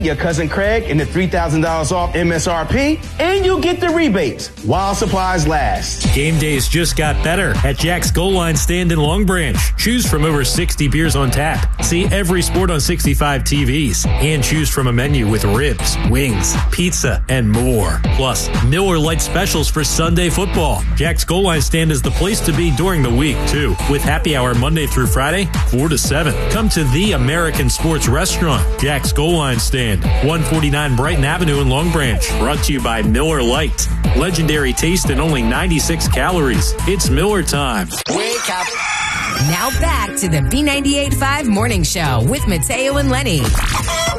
your cousin Craig and the $3,000 off MSRP, and you'll get the rebates while supplies last. Game days just got better at Jack's Goal Line Stand in Long Branch. Choose from over 60 beers on tap. See every sport on 65 TVs. And choose from a menu with ribs, wings, pizza, and more. Plus, Miller Lite specials for Sunday football. Jack's Goal Line Stand is the place to be during the week, too, with happy hour Monday through Friday, 4 to 7. Come to the American Sports Restaurant, Jack's Goal Line Stand, 149 Brighton Avenue in Long Branch. Brought to you by Miller Lite. Legendary taste and only 96 calories. It's Miller time. Wake up. Now back to the B98.5 Morning Show with Mateo and Lenny.